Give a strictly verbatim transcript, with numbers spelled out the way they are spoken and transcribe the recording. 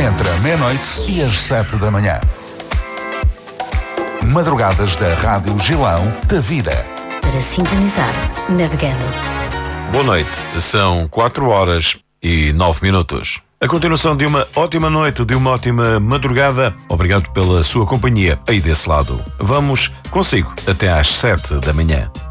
entre a meia-noite e as sete da manhã. Madrugadas da Rádio Gilão da Vida. Para sintonizar, navegando. Boa noite, são quatro horas e nove minutos. A continuação de uma ótima noite, de uma ótima madrugada. Obrigado pela sua companhia aí desse lado. Vamos consigo até às sete da manhã.